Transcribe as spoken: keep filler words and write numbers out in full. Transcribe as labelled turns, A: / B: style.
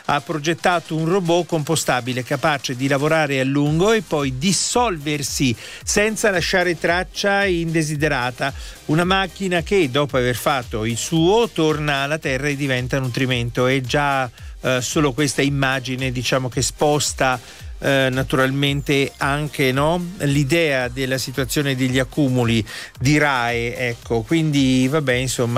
A: ha progettato un robot compostabile capace di lavorare a lungo e poi dissolversi senza lasciare traccia indesiderata. Una macchina che, dopo aver fatto il suo, torna alla Terra e diventa nutrimento. E già eh, solo questa immagine, diciamo, che sposta Eh, naturalmente anche, no, l'idea della situazione degli accumuli di R A E, ecco. Quindi vabbè, insomma,